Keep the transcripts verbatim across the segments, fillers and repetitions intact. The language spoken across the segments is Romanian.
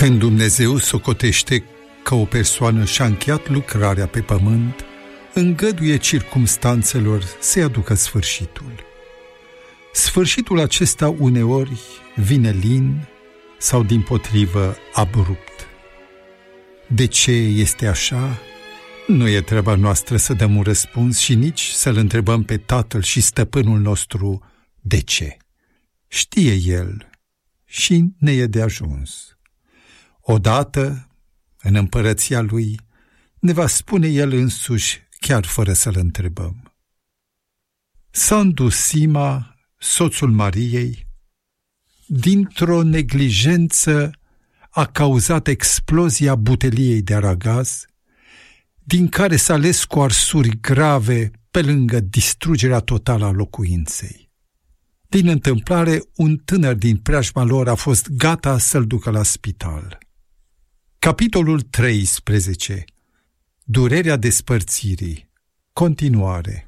Când Dumnezeu socotește că o persoană și-a încheiat lucrarea pe pământ, îngăduie circumstanțelor să-i aducă sfârșitul. Sfârșitul acesta uneori vine lin sau dimpotrivă abrupt. De ce este așa? Nu e treaba noastră să dăm un răspuns și nici să-L întrebăm pe Tatăl și Stăpânul nostru de ce. Știe El și ne e de ajuns. Odată, în împărăția Lui, ne va spune El însuși, chiar fără să-L întrebăm. Sandu Sima, soțul Mariei, dintr-o neglijență a cauzat explozia buteliei de aragaz, din care s-a ales cu arsuri grave pe lângă distrugerea totală a locuinței. Din întâmplare, un tânăr din preajma lor a fost gata să-l ducă la spital. Capitolul treisprezece. Durerea despărțirii. Continuare.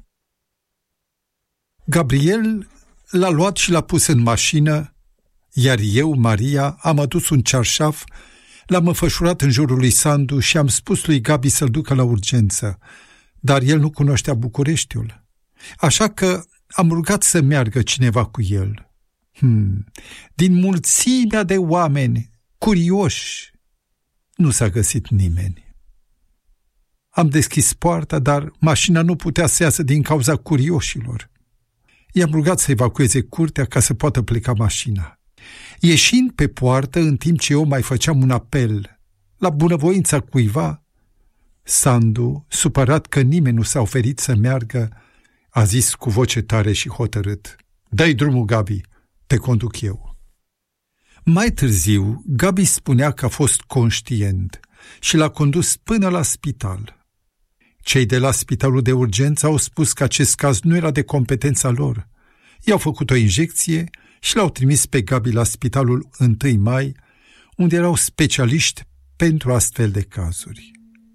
Gabriel l-a luat și l-a pus în mașină, iar eu, Maria, am adus un cearșaf, l-am înfășurat în jurul lui Sandu și am spus lui Gabi să-l ducă la urgență, dar el nu cunoștea Bucureștiul. Așa că am rugat să meargă cineva cu el. Hmm. Din mulțimea de oameni curioși nu s-a găsit nimeni. Am deschis poarta, dar mașina nu putea să iasă din cauza curioșilor. I-am rugat să evacueze curtea ca să poată pleca mașina. Ieșind pe poartă, în timp ce eu mai făceam un apel la bunăvoința cuiva, Sandu, supărat că nimeni nu s-a oferit să meargă, a zis cu voce tare și hotărât: "Dă-i drumul, Gabi, te conduc eu." Mai târziu, Gabi spunea că a fost conștient și l-a condus până la spital. Cei de la spitalul de urgență au spus că acest caz nu era de competența lor. I-au făcut o injecție și l-au trimis pe Gabi la spitalul întâi mai, unde erau specialiști pentru astfel de cazuri.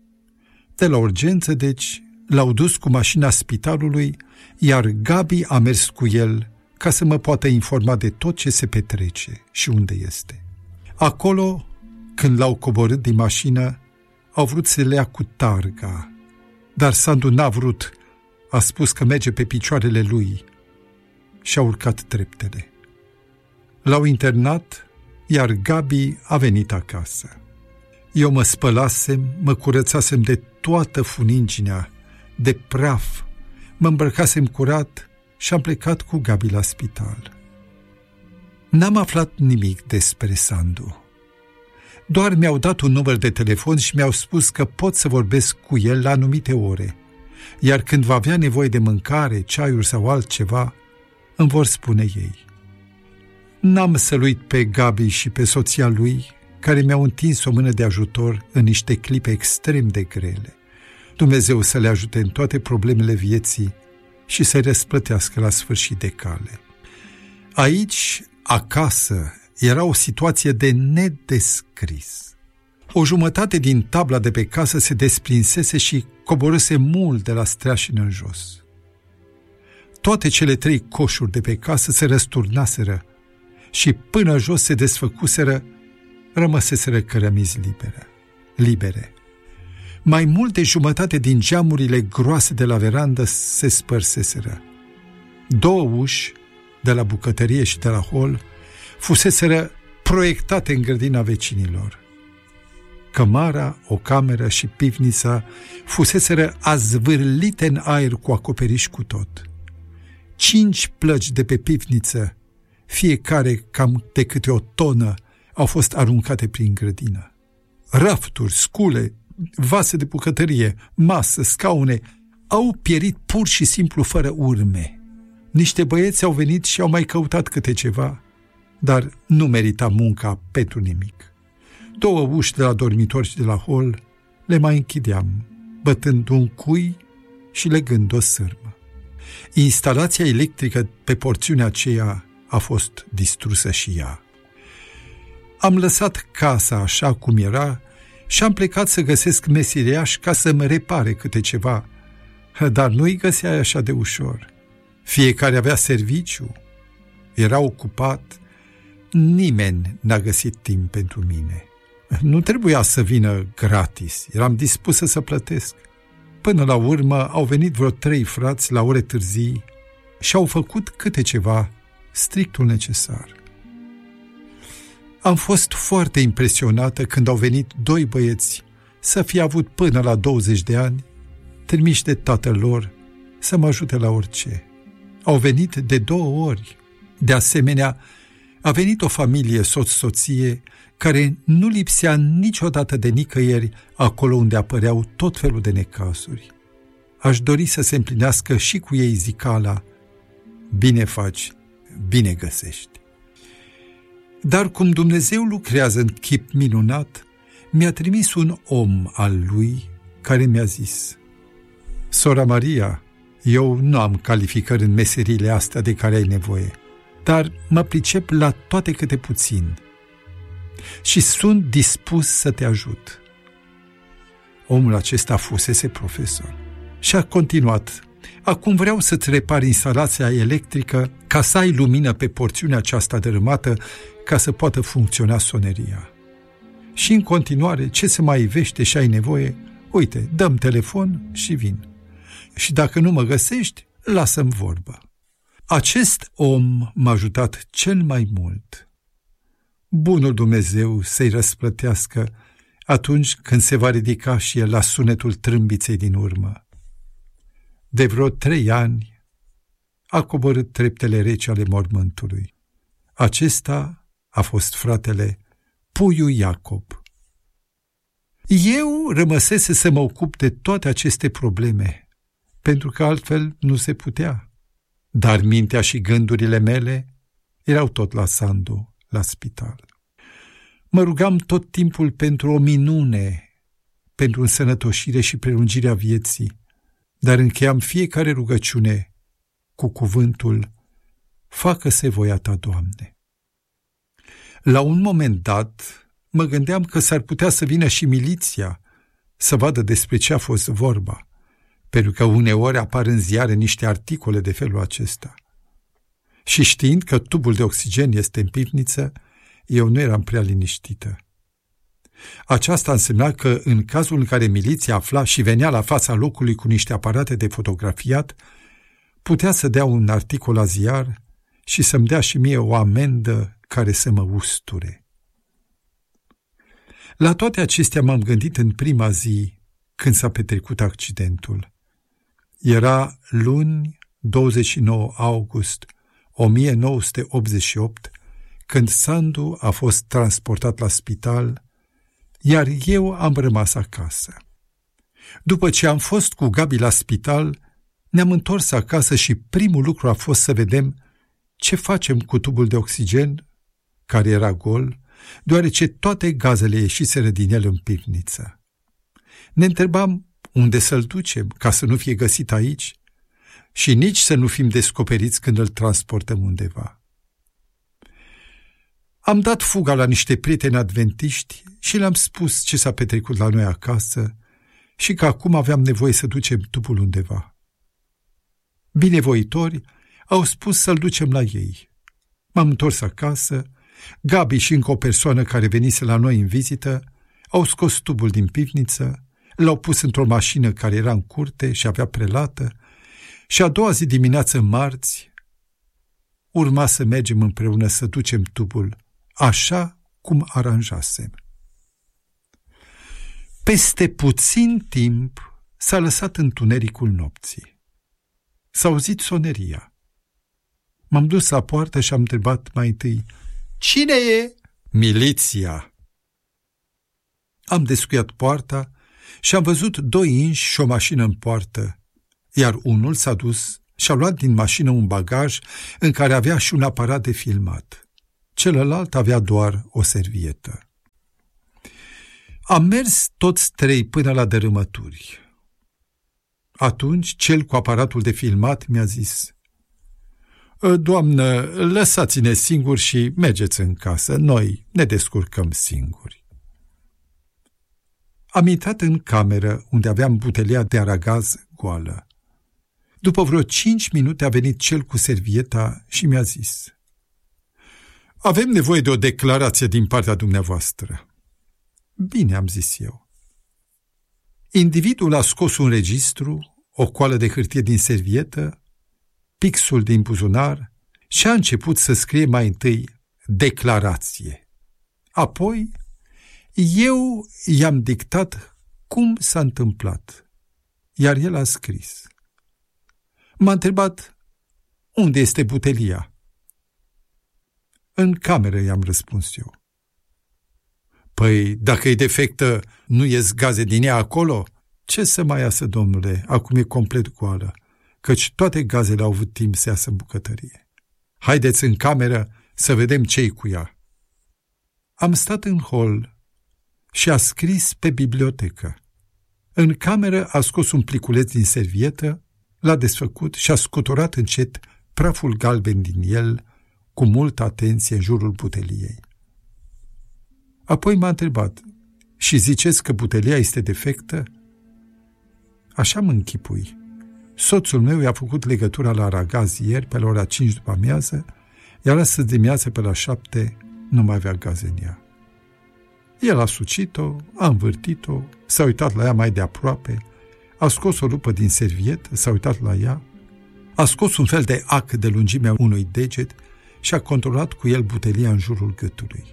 De la urgență, deci, l-au dus cu mașina spitalului, iar Gabi a mers cu el ca să mă poată informa de tot ce se petrece și unde este. Acolo, când l-au coborât din mașină, au vrut să le ia cu targa, dar Sandu n-a vrut, a spus că merge pe picioarele lui și a urcat treptele. L-au internat, iar Gabi a venit acasă. Eu mă spălasem, mă curățasem de toată funinginea, de praf, mă îmbrăcasem curat și am plecat cu Gabi la spital. N-am aflat nimic despre Sandu. Doar mi-au dat un număr de telefon și mi-au spus că pot să vorbesc cu el la anumite ore, iar când va avea nevoie de mâncare, ceaiuri sau altceva, îmi vor spune ei. N-am să-l uit pe Gabi și pe soția lui, care mi-au întins o mână de ajutor în niște clipe extrem de grele. Dumnezeu să le ajute în toate problemele vieții și să-i răsplătească la sfârșit de cale. Aici, acasă, era o situație de nedescris. O jumătate din tabla de pe casă se desprinsese și coborâse mult de la streașină în jos. Toate cele trei coșuri de pe casă se răsturnaseră și până jos se desfăcuseră, rămăseseră cărămizi libere. libere. Mai mult de jumătate din geamurile groase de la verandă se spărseseră. Două uși, de la bucătărie și de la hol, fuseseră proiectate în grădina vecinilor. Cămara, o cameră și pivnița fuseseră azvârlite în aer cu acoperiș cu tot. Cinci plăci de pe pivniță, fiecare cam de câte o tonă, au fost aruncate prin grădină. Rafturi, scule, vase de bucătărie, masă, scaune, au pierit pur și simplu fără urme. Niște băieți au venit și au mai căutat câte ceva, dar nu merita munca pentru nimic. Două uși de la dormitor și de la hol le mai închideam, bătând un cui și legând o sârmă. Instalația electrică pe porțiunea aceea a fost distrusă și ea. Am lăsat casa așa cum era și am plecat să găsesc meseriași ca să-mi repare câte ceva, dar nu-i găseai așa de ușor. Fiecare avea serviciu, era ocupat, nimeni n-a găsit timp pentru mine. Nu trebuia să vină gratis, eram dispusă să plătesc. Până la urmă au venit vreo trei frați la ore târzii și au făcut câte ceva, strictul necesar. Am fost foarte impresionată când au venit doi băieți, să fie avut până la douăzeci de ani, trimiși de tatăl lor să mă ajute la orice. Au venit de două ori. De asemenea, a venit o familie soț-soție care nu lipsea niciodată de nicăieri acolo unde apăreau tot felul de necazuri. Aș dori să se împlinească și cu ei zicala: bine faci, bine găsești. Dar cum Dumnezeu lucrează în chip minunat, mi-a trimis un om al lui care mi-a zis: Sora Maria, eu nu am calificări în meseriile astea de care ai nevoie, dar mă pricep la toate câte puțin și sunt dispus să te ajut. Omul acesta fusese profesor și a continuat: acum vreau să-ți repar instalația electrică ca să ai lumină pe porțiunea aceasta dărâmată ca să poată funcționa soneria. Și în continuare, ce se mai ivește și ai nevoie, uite, dăm telefon și vin. Și dacă nu mă găsești, lasă-mi vorbă. Acest om m-a ajutat cel mai mult. Bunul Dumnezeu să-i răsplătească atunci când se va ridica și el la sunetul trâmbiței din urmă. De vreo trei ani a coborât treptele rece ale mormântului. Acesta a fost fratele Puiu Iacob. Eu rămăsese să mă ocup de toate aceste probleme, pentru că altfel nu se putea. Dar mintea și gândurile mele erau tot la Sandu, la spital. Mă rugam tot timpul pentru o minune, pentru însănătoșire și prelungirea vieții, dar încheiam fiecare rugăciune cu cuvântul: facă-se voia ta, Doamne. La un moment dat, mă gândeam că s-ar putea să vină și miliția să vadă despre ce a fost vorba, pentru că uneori apar în ziare niște articole de felul acesta. Și știind că tubul de oxigen este în pivniță, eu nu eram prea liniștită. Aceasta însemna că, în cazul în care miliția afla și venea la fața locului cu niște aparate de fotografiat, putea să dea un articol la ziar și să-mi dea și mie o amendă care să mă usture. La toate acestea m-am gândit în prima zi când s-a petrecut accidentul. Era luni, douăzeci și nouă august o mie nouă sute optzeci și opt, când Sandu a fost transportat la spital, iar eu am rămas acasă. După ce am fost cu Gabi la spital, ne-am întors acasă și primul lucru a fost să vedem ce facem cu tubul de oxigen, care era gol, deoarece toate gazele ieșiseră din el în pivniță. Ne întrebam unde să-l ducem, ca să nu fie găsit aici și nici să nu fim descoperiți când îl transportăm undeva. Am dat fuga la niște prieteni adventiști și le-am spus ce s-a petrecut la noi acasă și că acum aveam nevoie să ducem tubul undeva. Binevoitori au spus să-l ducem la ei. M-am întors acasă, Gabi și încă o persoană care venise la noi în vizită au scos tubul din pivniță, l-au pus într-o mașină care era în curte și avea prelată și a doua zi dimineață, marți, urma să mergem împreună să ducem tubul, așa cum aranjasem. Peste puțin timp s-a lăsat întunericul nopții. S-a auzit soneria. M-am dus la poartă și am întrebat mai întâi: cine e? Miliția. Am descuiat poarta și am văzut doi inși și o mașină în poartă, iar unul s-a dus și a luat din mașină un bagaj în care avea și un aparat de filmat. Celălalt avea doar o servietă. Am mers toți trei până la dărâmături. Atunci cel cu aparatul de filmat mi-a zis: Doamnă, lăsați-ne singuri și mergeți în casă, noi ne descurcăm singuri. Am intrat în cameră unde aveam butelia de aragaz goală. După vreo cinci minute a venit cel cu servieta și mi-a zis: avem nevoie de o declarație din partea dumneavoastră. Bine, am zis eu. Individul a scos un registru, o coală de hârtie din servietă, pixul din buzunar și a început să scrie mai întâi declarație. Apoi, eu i-am dictat cum s-a întâmplat, iar el a scris. M-a întrebat unde este butelia. În cameră, i-am răspuns eu. Păi, dacă e defectă, nu ies gaze din ea acolo? Ce să mai iasă, domnule, acum e complet goală, căci toate gazele au avut timp să iasă în bucătărie. Haideți în cameră să vedem ce-i cu ea. Am stat în hol și a scris pe bibliotecă. În cameră a scos un pliculeț din servietă, l-a desfăcut și a scuturat încet praful galben din el cu multă atenție în jurul buteliei. Apoi m-a întrebat, și ziceți că butelia este defectă? Așa mă închipui. Soțul meu i-a făcut legătura la aragaz ieri pe la ora cinci după amiază, iar astăzi dimineață pe la șapte nu mai avea gaze în ea. El a sucit-o, a învârtit-o, s-a uitat la ea mai de aproape, a scos o lupă din servietă, s-a uitat la ea, a scos un fel de ac de lungimea unui deget și a controlat cu el butelia în jurul gâtului.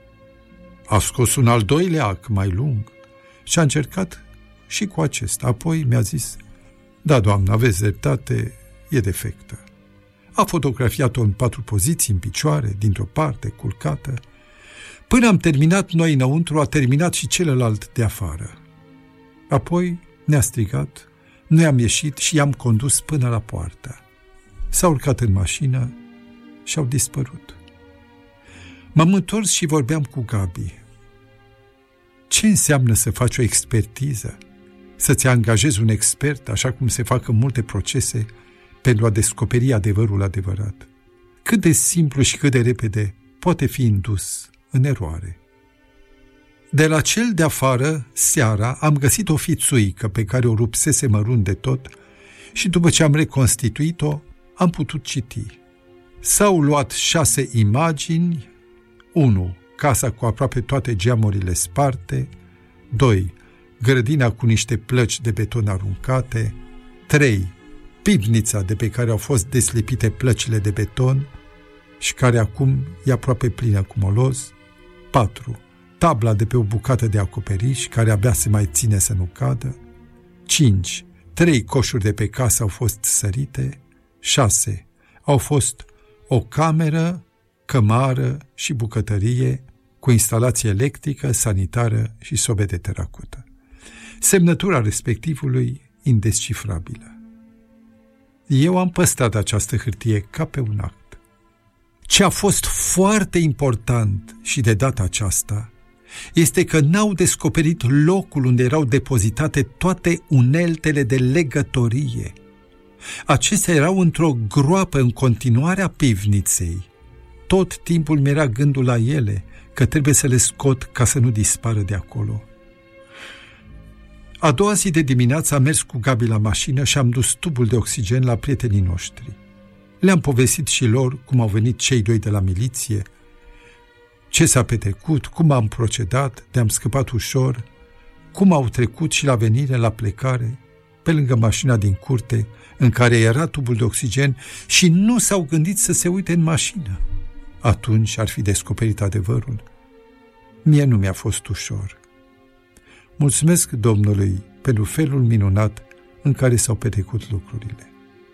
A scos un al doilea ac mai lung și a încercat și cu acesta. Apoi mi-a zis, da, doamnă, aveți dreptate, e defectă. A fotografiat-o în patru poziții, în picioare, dintr-o parte, culcată. Până am terminat noi înăuntru, a terminat și celălalt de afară. Apoi ne-a strigat, noi am ieșit și i-am condus până la poartă. S-a urcat în mașină și au dispărut. M-am întors și vorbeam cu Gabi. Ce înseamnă să faci o expertiză? Să-ți angajezi un expert, așa cum se fac în multe procese, pentru a descoperi adevărul adevărat. Cât de simplu și cât de repede poate fi indus în eroare. De la cel de afară, seara, am găsit o fițuică pe care o rupsese mărunt de tot și după ce am reconstituit-o, am putut citi. S-au luat șase imagini, unu. Casa cu aproape toate geamurile sparte, doi. Grădina cu niște plăci de beton aruncate, trei. Pivnița de pe care au fost deslipite plăcile de beton și care acum e aproape plină cu moloz, patru. Tabla de pe o bucată de acoperiș care abia se mai ține să nu cadă, cinci. Trei coșuri de pe casă au fost sărite, șase. Au fost o cameră, cămară și bucătărie cu instalație electrică, sanitară și sobe de teracotă. Semnătura respectivului indescifrabilă. Eu am păstrat această hârtie ca pe un act. Ce a fost foarte important și de data aceasta este că n-au descoperit locul unde erau depozitate toate uneltele de legătorie. Acestea erau într-o groapă în continuarea pivniței. Tot timpul mi-era gândul la ele, că trebuie să le scot ca să nu dispară de acolo. A doua zi de dimineață am mers cu Gabi la mașină și am dus tubul de oxigen la prietenii noștri. Le-am povestit și lor cum au venit cei doi de la miliție, ce s-a petrecut, cum am procedat, de-am scăpat ușor, cum au trecut și la venire, la plecare, pe lângă mașina din curte, în care era tubul de oxigen și nu s-au gândit să se uite în mașină. Atunci ar fi descoperit adevărul. Mie nu mi-a fost ușor. Mulțumesc Domnului pentru felul minunat în care s-au petrecut lucrurile.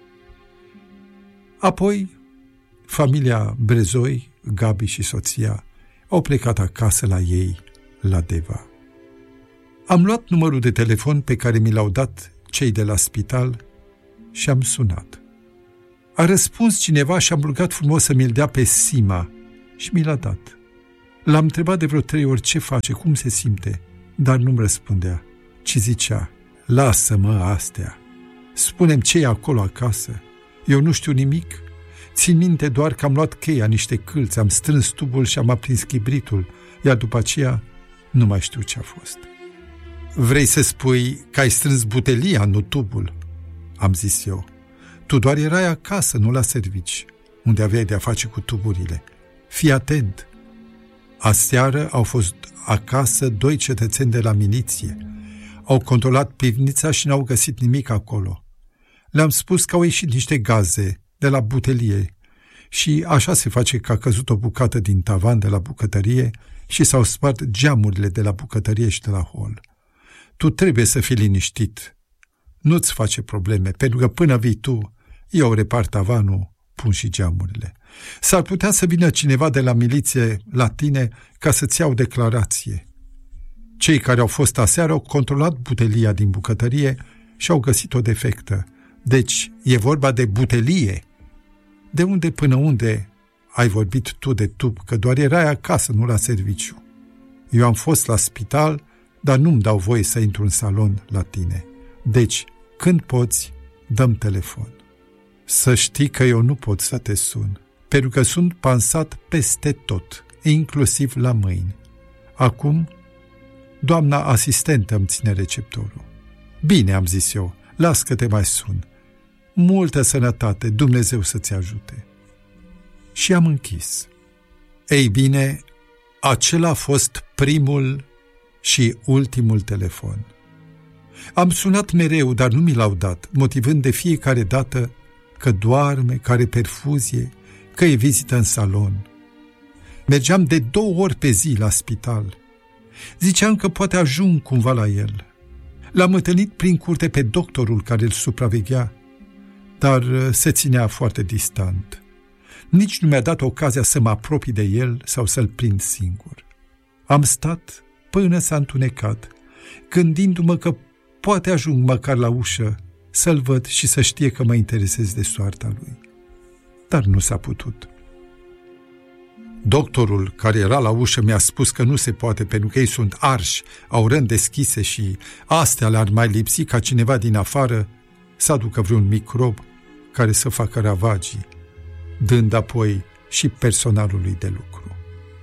Apoi, familia Brezoi, Gabi și soția, au plecat acasă la ei, la Deva. Am luat numărul de telefon pe care mi l-au dat cei de la spital și am sunat. A răspuns cineva și am rugat frumos să mi-l dea pe Sima și mi l-a dat. L-am întrebat de vreo trei ori ce face, cum se simte, dar nu-mi răspundea, ci zicea, lasă-mă astea, spune-mi ce e acolo acasă, eu nu știu nimic, țin minte doar că am luat cheia, niște câlți, am strâns tubul și am aprins chibritul, iar după aceea nu mai știu ce a fost. Vrei să spui că ai strâns butelia, nu tubul? Am zis eu. Tu doar erai acasă, nu la servici, unde aveai de-a face cu tuburile. Fii atent. Aseară au fost acasă doi cetățeni de la miliție. Au controlat pivnița și n-au găsit nimic acolo. Le-am spus că au ieșit niște gaze de la butelie și așa se face că a căzut o bucată din tavan de la bucătărie și s-au spart geamurile de la bucătărie și de la hol. Tu trebuie să fii liniștit. Nu-ți face probleme, pentru că până vii tu, eu repar tavanul, pun și geamurile. S-ar putea să vină cineva de la miliție la tine ca să-ți iau declarație. Cei care au fost aseară au controlat butelia din bucătărie și au găsit o defectă. Deci e vorba de butelie. De unde până unde ai vorbit tu de tub, că doar erai acasă, nu la serviciu. Eu am fost la spital, dar nu-mi dau voie să intru în salon la tine. Deci, când poți, dă-mi telefon. Să știi că eu nu pot să te sun, pentru că sunt pansat peste tot, inclusiv la mâini. Acum, doamna asistentă îmi ține receptorul. Bine, am zis eu, las că te mai sun. Multă sănătate, Dumnezeu să-ți ajute. Și am închis. Ei bine, acela a fost primul și ultimul telefon. Am sunat mereu, dar nu mi l-au dat, motivând de fiecare dată că doarme, că are perfuzie, că e vizită în salon. Mergeam de două ori pe zi la spital. Ziceam că poate ajung cumva la el. L-am întâlnit prin curte pe doctorul care îl supraveghea, dar se ținea foarte distant. Nici nu mi-a dat ocazia să mă apropii de el sau să-l prind singur. Am stat până s-a întunecat, gândindu-mă că poate ajung măcar la ușă să-l văd și să știe că mă interesez de soarta lui. Dar nu s-a putut. Doctorul care era la ușă mi-a spus că nu se poate pentru că ei sunt arși, au răni deschise și astea le-ar mai lipsi ca cineva din afară să aducă vreun microb care să facă ravagii, dând apoi și personalului de lucru.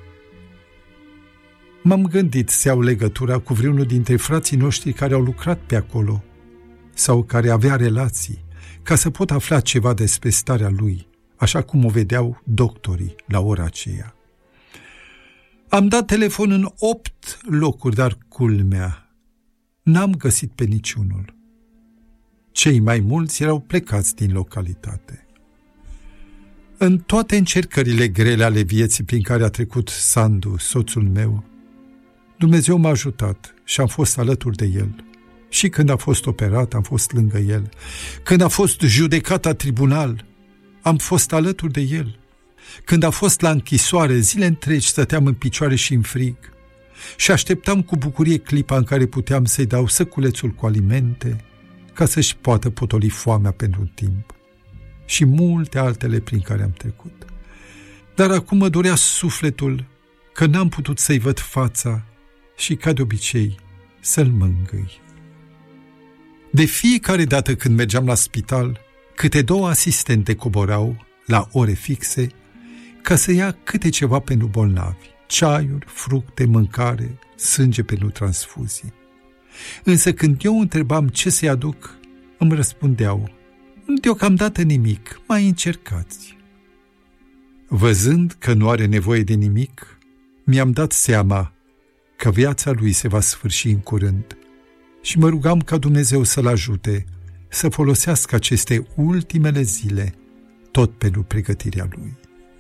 M-am gândit să iau legătura cu vreunul dintre frații noștri care au lucrat pe acolo sau care avea relații, ca să pot afla ceva despre starea lui, așa cum o vedeau doctorii la ora aceea. Am dat telefon în opt locuri, dar culmea, n-am găsit pe niciunul. Cei mai mulți erau plecați din localitate. În toate încercările grele ale vieții prin care a trecut Sandu, soțul meu, Dumnezeu m-a ajutat și am fost alături de el. Și când a fost operat, am fost lângă el. Când a fost judecat la tribunal, am fost alături de el. Când a fost la închisoare, zile întregi stăteam în picioare și în frig și așteptam cu bucurie clipa în care puteam să-i dau săculețul cu alimente ca să-și poată potoli foamea pentru un timp și multe altele prin care am trecut. Dar acum mă dorea sufletul că n-am putut să-i văd fața și, ca de obicei, să-l mângâi. De fiecare dată când mergeam la spital, câte două asistente coborau la ore fixe ca să ia câte ceva pentru bolnavi, ceaiuri, fructe, mâncare, sânge pentru transfuzii. Însă când eu întrebam ce să-i aduc, îmi răspundeau: deocamdată nimic, mai încercați. Văzând că nu are nevoie de nimic, mi-am dat seama că viața lui se va sfârși în curând și mă rugam ca Dumnezeu să-l ajute să folosească aceste ultimele zile tot pentru pregătirea lui.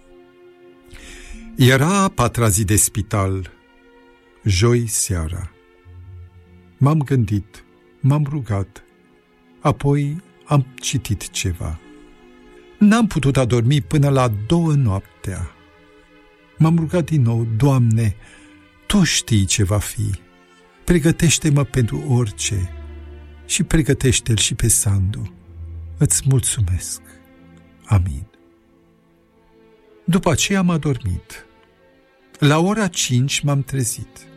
Era a patra zi de spital, joi seara. M-am gândit, m-am rugat, apoi am citit ceva. N-am putut adormi până la două noaptea. M-am rugat din nou: Doamne, Tu știi ce va fi. Pregătește-mă pentru orice și pregătește-l și pe Sandu. Îți mulțumesc. Amin. După aceea am adormit. La ora cinci m-am trezit.